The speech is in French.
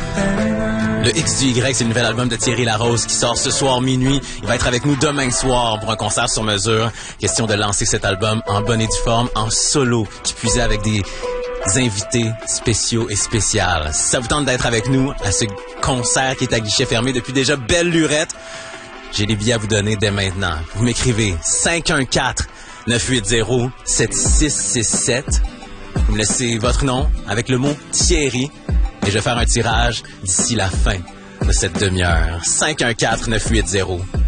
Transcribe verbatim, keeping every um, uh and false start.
Le X du Y, c'est le nouvel album de Thierry Larose qui sort ce soir minuit. Il va être avec nous demain soir pour un concert sur mesure. Question de lancer cet album en bonne et due forme, en solo, qui puisait avec des invités spéciaux et spéciales. Si ça vous tente d'être avec nous à ce concert qui est à guichet fermé depuis déjà belle lurette, j'ai les billets à vous donner dès maintenant. Vous m'écrivez cinq un quatre, neuf huit zéro, sept six six sept. Vous me laissez votre nom avec le mot Thierry et je vais faire un tirage d'ici la fin de cette demi-heure. cinq un quatre, neuf huit zéro,